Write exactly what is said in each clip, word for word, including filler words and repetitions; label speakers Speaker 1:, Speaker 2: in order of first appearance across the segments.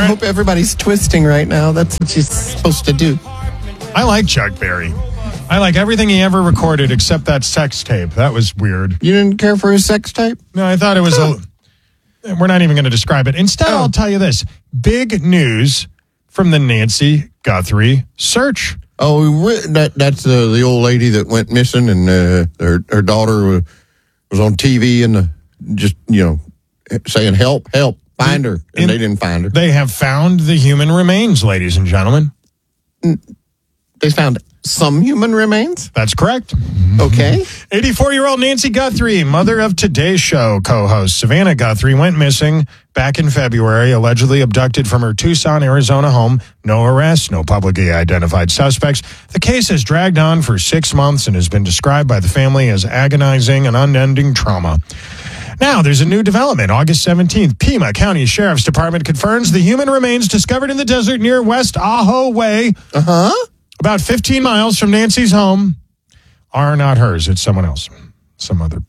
Speaker 1: I hope everybody's twisting right now. That's what she's supposed to do.
Speaker 2: I like Chuck Berry. I like everything he ever recorded except that sex tape. That was weird.
Speaker 1: You didn't care for his sex tape?
Speaker 2: No, I thought it was oh. a... We're not even going to describe it. Instead, oh. I'll tell you this. Big news from the Nancy Guthrie search.
Speaker 1: Oh, that, that's uh, the old lady that went missing, and uh, her, her daughter was on T V and uh, just, you know, saying, help, help, find her. And In, they didn't find her.
Speaker 2: They have found the human remains, ladies and gentlemen.
Speaker 1: They found some human remains?
Speaker 2: That's correct.
Speaker 1: Okay.
Speaker 2: eighty-four-year-old Nancy Guthrie, mother of Today's Show co-host Savannah Guthrie, went missing back in February, allegedly abducted from her Tucson, Arizona home. No arrests, no publicly identified suspects. The case has dragged on for six months and has been described by the family as agonizing and unending trauma. Now, there's a new development. August seventeenth, Pima County Sheriff's Department confirms the human remains discovered in the desert near West Ajo Way.
Speaker 1: Uh-huh.
Speaker 2: About fifteen miles from Nancy's home are not hers. It's someone else. Some other.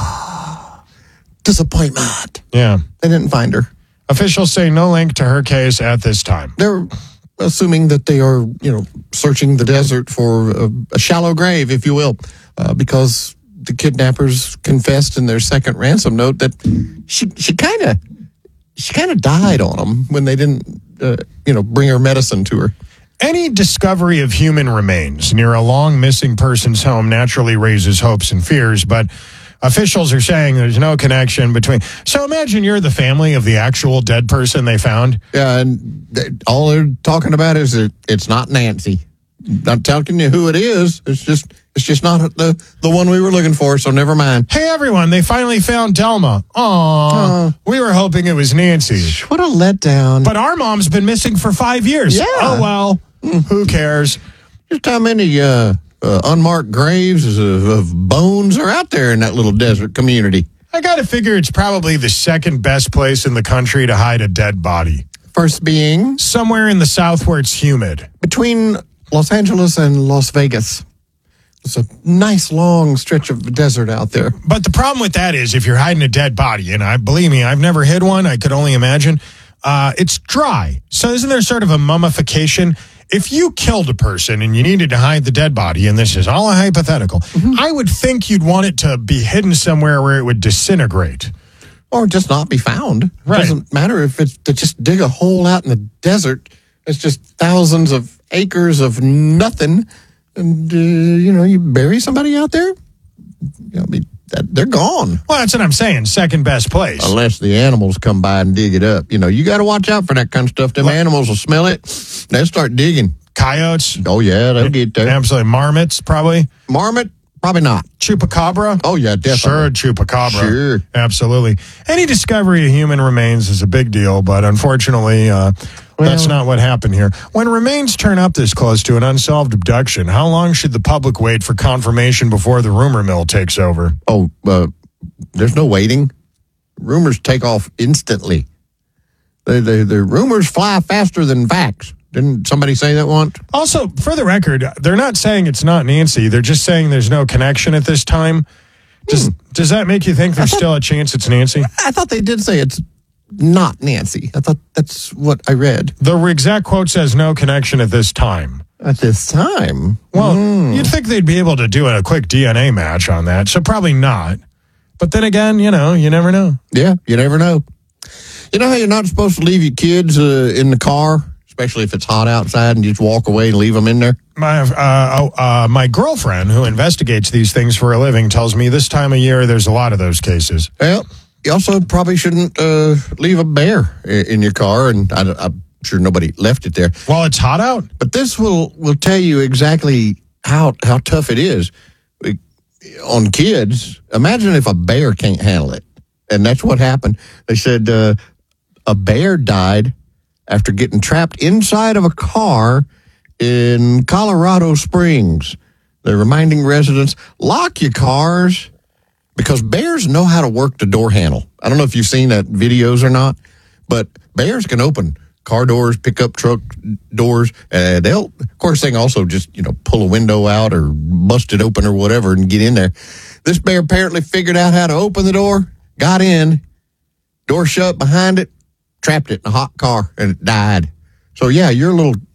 Speaker 1: Ah, disappointment.
Speaker 2: Yeah.
Speaker 1: They didn't find her.
Speaker 2: Officials say no link to her case at this time.
Speaker 1: They're assuming that they are, you know, searching the desert for a, a shallow grave, if you will, uh, because the kidnappers confessed in their second ransom note that she she kind of she kind of died on them when they didn't, uh, you know, bring her medicine to her.
Speaker 2: Any discovery of human remains near a long missing person's home naturally raises hopes and fears, but officials are saying there's no connection between. So imagine you're the family of the actual dead person they found.
Speaker 1: Yeah, and they, all they're talking about is that it's not Nancy. Not telling you who it is. It's just it's just not the, the one we were looking for, so never mind.
Speaker 2: Hey, everyone, they finally found Delma. Aww, uh, we were hoping it was Nancy.
Speaker 1: What a letdown.
Speaker 2: But our mom's been missing for five years.
Speaker 1: Yeah.
Speaker 2: Oh, well. Who cares?
Speaker 1: Just how many uh, uh, unmarked graves of, of bones are out there in that little desert community?
Speaker 2: I got to figure it's probably the second best place in the country to hide a dead body.
Speaker 1: First being?
Speaker 2: Somewhere in the South where it's humid.
Speaker 1: Between Los Angeles and Las Vegas. It's a nice long stretch of desert out there.
Speaker 2: But the problem with that is if you're hiding a dead body, and I believe me, I've never hid one. I could only imagine. Uh, it's dry. So isn't there sort of a mummification? If you killed a person and you needed to hide the dead body, and this is all a hypothetical, mm-hmm. I would think you'd want it to be hidden somewhere where it would disintegrate.
Speaker 1: Or just not be found.
Speaker 2: Right.
Speaker 1: It doesn't matter if it's to just dig a hole out in the desert. It's just thousands of acres of nothing. And, uh, you know, you bury somebody out there, you know, be, that, they're gone.
Speaker 2: Well, that's what I'm saying. Second best place.
Speaker 1: Unless the animals come by and dig it up. You know, you got to watch out for that kind of stuff. Them what? Animals will smell it. They'll start digging.
Speaker 2: Coyotes?
Speaker 1: Oh, yeah, they'll get there.
Speaker 2: Absolutely. Marmots, probably?
Speaker 1: Marmot? Probably not.
Speaker 2: Chupacabra?
Speaker 1: Oh, yeah, definitely.
Speaker 2: Sure, chupacabra.
Speaker 1: Sure.
Speaker 2: Absolutely. Any discovery of human remains is a big deal, but unfortunately, uh, well, that's not what happened here. When remains turn up this close to an unsolved abduction, how long should the public wait for confirmation before the rumor mill takes over?
Speaker 1: Oh, uh, there's no waiting. Rumors take off instantly. The, the, the rumors fly faster than facts. Didn't somebody say that once?
Speaker 2: Also, for the record, they're not saying it's not Nancy. They're just saying there's no connection at this time. Does hmm. does that make you think there's thought, still a chance it's Nancy?
Speaker 1: I thought they did say it's not Nancy. I thought that's what I read.
Speaker 2: The exact quote says no connection at this time.
Speaker 1: At this time?
Speaker 2: Well, mm. you'd think they'd be able to do a quick D N A match on that, so probably not. But then again, you know, you never know.
Speaker 1: Yeah, you never know. You know how you're not supposed to leave your kids uh, in the car? Especially if it's hot outside and you just walk away and leave them in there?
Speaker 2: My uh, uh, my girlfriend, who investigates these things for a living, tells me this time of year there's a lot of those cases.
Speaker 1: Well, you also probably shouldn't uh, leave a bear in your car, and I, I'm sure nobody left it there.
Speaker 2: While it's hot out?
Speaker 1: But this will, will tell you exactly how, how tough it is on kids. Imagine if a bear can't handle it. And that's what happened. They said uh, a bear died after getting trapped inside of a car in Colorado Springs. They're reminding residents, lock your cars, because bears know how to work the door handle. I don't know if you've seen that videos or not, but bears can open car doors, pickup truck doors. Uh, they'll, of course, they can also just, you know, pull a window out or bust it open or whatever and get in there. This bear apparently figured out how to open the door, got in, door shut behind it, trapped it in a hot car and it died. So yeah, your little